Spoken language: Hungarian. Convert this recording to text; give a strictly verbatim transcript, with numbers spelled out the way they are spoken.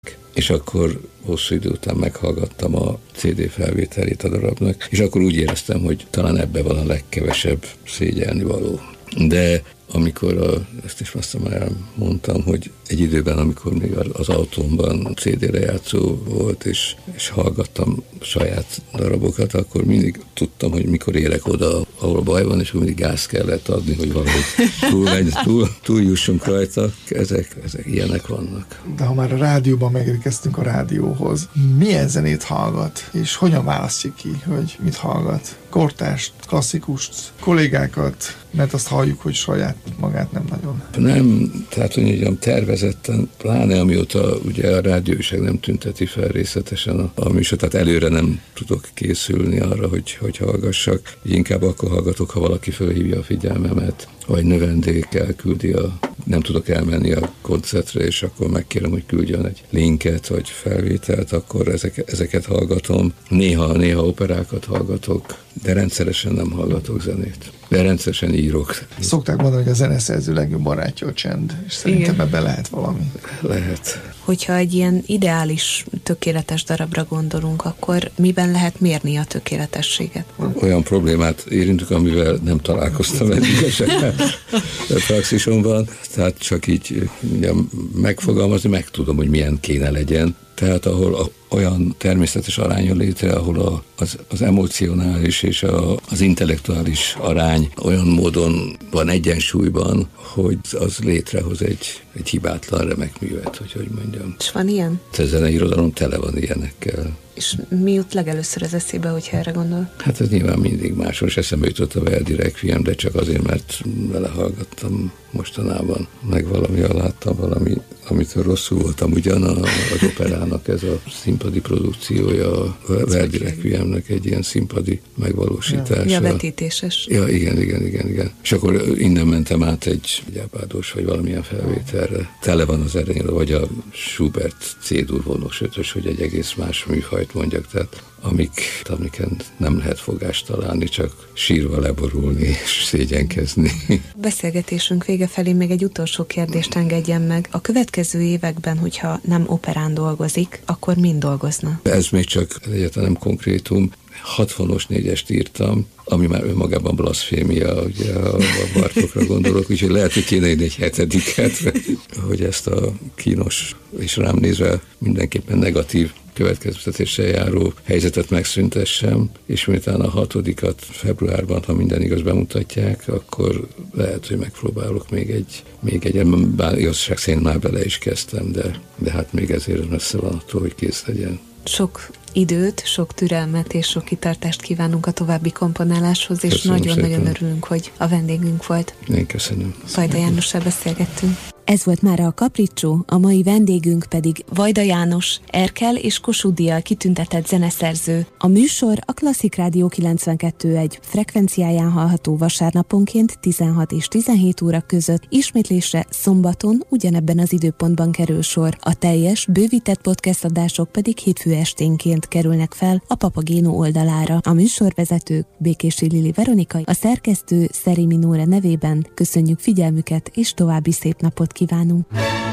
És akkor hosszú idő után meghallgattam a cé dé felvételét a darabnak, és akkor úgy éreztem, hogy talán ebbe van a legkevesebb szégyelni való. De amikor a, ezt is azt elmondtam, hogy egy időben, amikor még az autómban cé dé lejátszó volt, és, és hallgattam saját darabokat, akkor mindig tudtam, hogy mikor érek oda, ahol baj van, és akkor mindig gáz kellett adni, hogy valahogy túl, túl, túljussunk rajta. Ezek, ezek ilyenek vannak. De ha már a rádióban megérkeztünk a rádióhoz, milyen zenét hallgat, és hogyan választja ki, hogy mit hallgat? Kortást, klasszikust, kollégákat, mert azt halljuk, hogy saját magát nem nagyon. Nem, tehát hogy mondjam, tervezetten, pláne amióta ugye a rádióság nem tünteti fel részletesen a, a műsor, tehát előre nem tudok készülni arra, hogy, hogy hallgassak. Inkább akkor hallgatok, ha valaki fölhívja a figyelmemet, vagy növendék elküldi a, nem tudok elmenni a koncertre, és akkor megkérem, hogy küldjön egy linket, vagy felvételt, akkor ezek, ezeket hallgatom. Néha, néha operákat hallgatok, de rendszeresen nem hallgatok zenét. De rendszeresen írok. Szokták mondani, hogy a zeneszerző legjobb barátja a csend, és szerintem ebben lehet valami. Lehet. Hogyha egy ilyen ideális, tökéletes darabra gondolunk, akkor miben lehet mérni a tökéletességet? Olyan problémát érintünk, amivel nem találkoztam eddig esetben a praxisomban, tehát csak így ugye, megfogalmazni, meg tudom, hogy milyen kéne legyen. Tehát ahol a, olyan természetes arány jön létre, ahol a, az, az emocionális és a, az intellektuális arány olyan módon van egyensúlyban, hogy az létrehoz egy, egy hibátlan remek művet, hogy hogy mondjam. És van ilyen? A zenei irodalom tele van ilyenekkel. És mi jut legelőször az eszébe, hogyha erre gondol? Hát ez nyilván mindig máshol, és eszembe jutott a Verdi Requiem, de csak azért, mert vele hallgattam mostanában, meg valamivel láttam valami, amitől rosszul voltam ugyan, a, az operának ez a színpadi produkciója, a Verdi Requiemnek egy ilyen színpadi megvalósítása. Ja, vetítéses. Ja, igen, igen, igen, igen. És akkor innen mentem át egy gyápádos, vagy valamilyen felvételre. Tele van az erején, vagy a Schubert C-dur vonós ötös, hogy egy egész más műfajt mondjak, tehát amik, amiken nem lehet fogást találni, csak sírva leborulni és szégyenkezni. Beszélgetésünk vége felé még egy utolsó kérdést engedjen meg. A következő években, hogyha nem operán dolgozik, akkor mind dolgozna? Ez még csak egyáltalán nem konkrétum. hatvanos négyest írtam, ami már önmagában blaszfémia, ugye a Bartókra gondolok, úgyhogy lehet, hogy kéne írni egy hetediket, hogy ezt a kínos és rám nézve mindenképpen negatív következtetéssel járó helyzetet megszüntessem, és miután a hatodikat februárban, ha minden igaz, bemutatják, akkor lehet, hogy megpróbálok még egy, még egy, bár igazság szerint már bele is kezdtem, de, de hát még ezért messze van attól, hogy kész legyen. Sok időt, sok türelmet és sok kitartást kívánunk a további komponáláshoz, és nagyon-nagyon örülünk, hogy a vendégünk volt. Én köszönöm. Vajda Jánossal beszélgettünk. Ez volt mára a Capriccio, a mai vendégünk pedig Vajda János, Erkel és Kossuth díjjal kitüntetett zeneszerző. A műsor a Klasszik Rádió kilencvenkettő egész egy frekvenciáján hallható vasárnaponként tizenhat és tizenhét óra között, ismétlésre szombaton ugyanebben az időpontban kerül sor. A teljes, bővített podcast adások pedig hétfő esténként kerülnek fel a Papagéno oldalára. A műsorvezetők Békési Lili Veronika, a szerkesztő Szeri Minóra nevében köszönjük figyelmüket és további szép napot kívánunk!